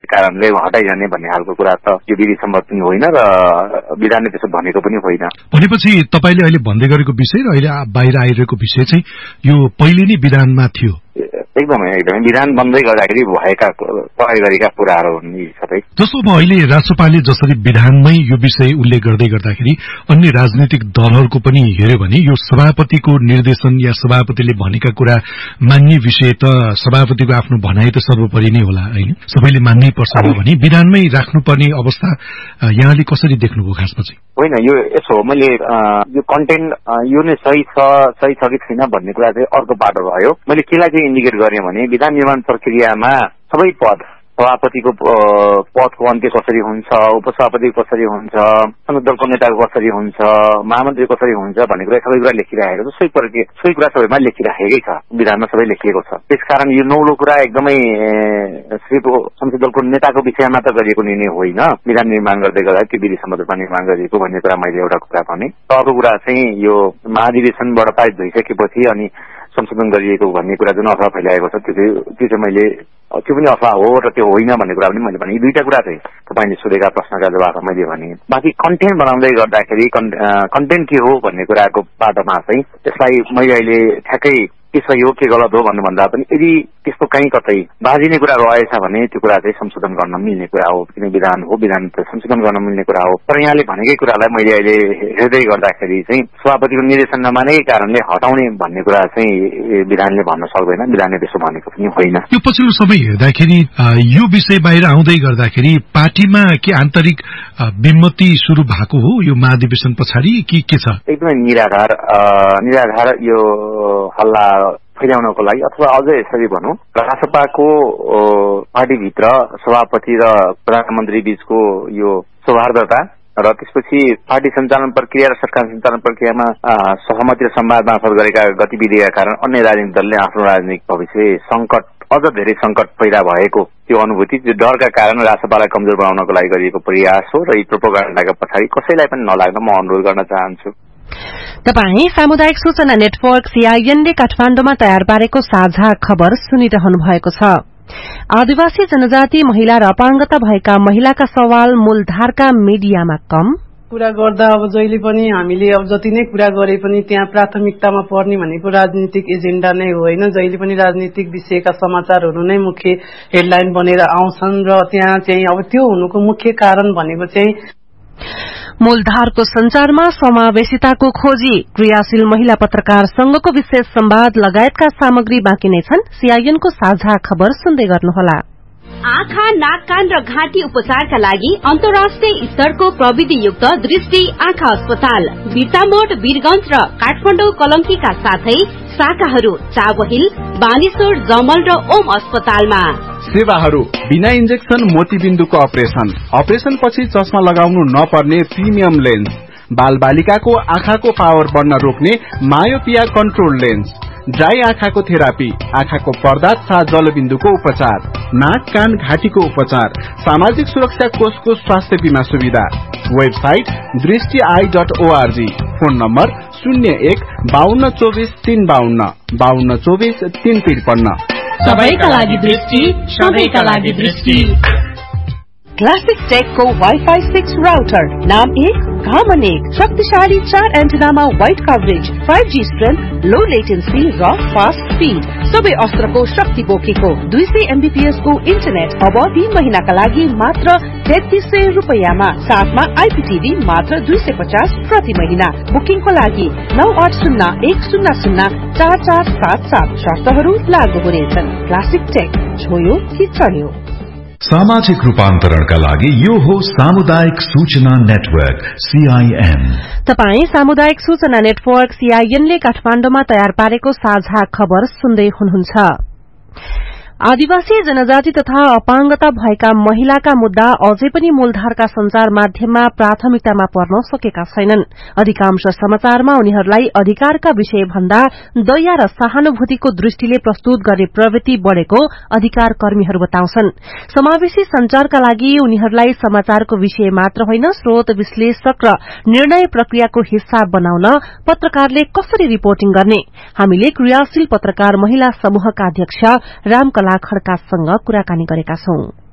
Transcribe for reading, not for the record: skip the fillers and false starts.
कारणले हटाइजाने भन्ने खालको कुरा त यो विधि सम्मत पनि होइन र विधानले त्यसो भनेको पनि होइन। भनेपछि तपाईले अहिले भन्दै गरेको विषय र अहिले बाहिर आइरहेको विषय चाहिँ यो पहिले नै विधानमा थियो। एकदमै विधान बन्दै गर्दाखेरि भएका तय गरेका कुराहरू हुन् यी सबै। जस्तो अब अहिले राष्ट्रपालले जसरी विधानमै यो विषय उल्लेख गर्दै गर्दाखेरि अन्य राजनीतिक दलहरूको पनि हेर्यो भने यो सभापतिको निर्देशन या सभापतिले भनेका कुरा मान्ने विषय त सभापतिको आफ्नो भनाइ त सर्वोपरि नै होला हैन, सबैले मान्नै पर्छ भने विधानमै राख्नुपर्ने अवस्था यहाँले कसरी देख्नुभयो खासमा चाहिँ? होइन, यो यसो हो, मैले यो कन्टेन्ट यो नै सही छ कि छैन भन्ने कुरा चाहिँ अर्को बाटो भयो। मैले केलाई चाहिँ इन्डिकेट गरेँ भने विधान निर्माण प्रक्रियामा सबै पद, सभापतिको पदको अन्त्य कसरी हुन्छ, उपसभापतिको कसरी हुन्छ, संसदीय दलको नेताको कसरी हुन्छ, महामन्त्री कसरी हुन्छ भन्ने कुरा सबै कुरा लेखिराखेको छ। सोही कुरा सबैमा लेखिराखेकै छ, विधानमा सबै लेखिएको छ। त्यसकारण यो नौलो कुरा एकदमै सिर्फ संसदीय दलको नेताको विषयमा त गरिएको निर्णय होइन, विधान निर्माण गर्दै गर्दा त्यो विधि सम्मत रूपमा निर्माण गरिएको भन्ने कुरा मैले एउटा कुरा भने। अर्को कुरा चाहिँ यो महाधिवेशनबाट पारित भइसकेपछि अनि संशोधन गरिएको भन्ने कुरा जुन अफवाह फैलाएको छ त्यो चाहिँ मैले त्यो पनि अफवाह हो र त्यो होइन भन्ने कुरा पनि मैले भने। यी दुईटा कुरा चाहिँ तपाईँले सोधेका प्रश्नका जवाफ मैले भने। बाँकी कन्टेन्ट बनाउँदै गर्दाखेरि कन्टेन्ट के हो भन्ने कुराको बाटोमा चाहिँ त्यसलाई मैले अहिले ठ्याक्कै के सही हो के गलत हो भन्नुभन्दा पनि यदि त्यस्तो कहीँ कतै बाजिने कुरा रहेछ भने त्यो कुरा चाहिँ संशोधन गर्न मिल्ने कुरा हो, किन विधान हो, विधान त संशोधन गर्न मिल्ने कुरा हो। तर यहाँले भनेकै कुरालाई मैले अहिले हेर्दै गर्दाखेरि चाहिँ सभापतिको निर्देशन नमानेकै कारणले हटाउने भन्ने कुरा चाहिँ विधानले भन्न सक्दैन, विधानले त्यसो भनेको पनि होइन। यो पछिल्लो समय हेर्दाखेरि यो विषय बाहिर आउँदै गर्दाखेरि पार्टीमा के आन्तरिक विमति सुरु भएको हो यो महाधिवेशन पछाडि के छ? एकदमै निराधार यो हल्ला फैलाउनको लागि अथवा अझै यसरी भनौँ रासपाको पार्टीभित्र सभापति र प्रधानमन्त्री बीचको यो सौहार्दता र त्यसपछि पार्टी सञ्चालन प्रक्रिया र सरकार सञ्चालन प्रक्रियामा सहमति र संवाद मार्फत गरेका गतिविधिका कारण अन्य राजनीतिक दलले आफ्नो राजनीतिक भविष्य संकट, अझ धेरै संकट पैदा भएको त्यो अनुभूति, त्यो डरका कारण रासपालाई कमजोर बनाउनको लागि गरिएको प्रयास हो र यी प्रोपोगन्डाका पछाडि कसैलाई पनि नलाग्न म अनुरोध गर्न चाहन्छु। तपाई सामुदायिक सूचना नेटवर्क सीआईएनले काठमाडौँमा तयार पारेको साझा खबर सुनिरहनु भएको छ। आदिवासी जनजाति महिला र अपाङ्गता भएका महिलाका सवाल मूलधारका मिडियामा कम कुरा गर्दा अब जहिले पनि हामीले अब जति नै कुरा गरे पनि त्यहाँ प्राथमिकतामा पर्ने भनेको राजनीतिक एजेन्डा नै हो होइन। जहिले पनि राजनीतिक विषयका समाचारहरू नै मुख्य हेडलाइन बनेर आउँछन् र त्यहाँ चाहिँ अब त्यो हुनुको मुख्य कारण भनेको चाहिँ मूलधारको संचारमा समावेशिताको खोजी, क्रियाशील महिला पत्रकार संघको विशेष संवाद लगायतका सामग्री बाँकी नै छन्। सीआईएनको साझा खबर सुन्दै गर्नुहोला। आँखा, नाक, कान र घाँटी उपचारका लागि अन्तर्राष्ट्रिय स्तरको प्रविधियुक्त दृष्टि आँखा अस्पताल बिर्तामोड, वीरगंज र काठमाडौँ कलंकीका साथै शाखाहरू चावहिल, बानेश्वर, जमल र ओम अस्पतालमा। सेवाहरू बिना इन्जेक्सन मोतीबिन्दुको अपरेशन पछि चस्मा लगाउनु नपर्ने प्रिमियम लेन्स, बाल बालिकाको आँखाको पावर बढ्न रोक्ने मायोपिया कन्ट्रोल लेन्स, ड्राई आँखाको थेरापी, आँखाको पर्दा तथा जलबिन्दुको उपचार, नाक, कान, घाँटीको उपचार, सामाजिक सुरक्षा कोषको स्वास्थ्य बीमा सुविधा। Website दृष्टि.org, phone number 01-5224-352 5224-353। सबैका लागि दृष्टि, सबैका लागि दृष्टि। क्लासिक टेकको वाइफाई 6 राउटर, नाम 1 काम 1, शक्तिशाली 4 एन्टेनामा वाइड कभरेज, 5G स्ट्रेन्थ, लो लेटेन्सी र फास्ट स्पीड, सबै अस्त्रको शक्ति बोकेको 200 MBPS को इन्टरनेट अब 3 महिनाका लागि मात्र 3300 रुपैयाँमा, साथमा आइपीटीभी मात्र 250 प्रति महिना। बुकिङको लागि 9801004477, शर्तहरू लागू हुनेछन्। क्लासिक टेक, छोयो कि चल्यो। सामाजिक रूपान्तरणका लागि यो हो सामुदायिक सूचना नेटवर्क सीआईएन। तपाई सामुदायिक सूचना नेटवर्क सीआईएनले काठमाडौँमा तयार पारेको साझा खबर सुन्दै हुनुहुन्छ। आदिवासी जनजाति तथा अपाङ्गता भएका महिलाका मुद्दा अझै पनि मूलधारका संचार माध्यममा प्राथमिकतामा पर्न सकेका छैनन्। अधिकांश समाचारमा उनीहरूलाई अधिकारका विषय भन्दा दया र सहानुभूतिको दृष्टिले प्रस्तुत गर्ने प्रवृत्ति बढ़ेको अधिकार कर्मीहरू बताउँछन्। समावेशी संचारका लागि उनीहरूलाई समाचारको विषय मात्र होइन, स्रोत विश्लेषक र निर्णय प्रक्रियाको हिस्सा बनाउन पत्रकारले कसरी रिपोर्टिङ गर्ने? हामीले क्रियाशील पत्रकार महिला समूहका अध्यक्ष रामकला खड्कासँग कुराकानी गरेका छौं।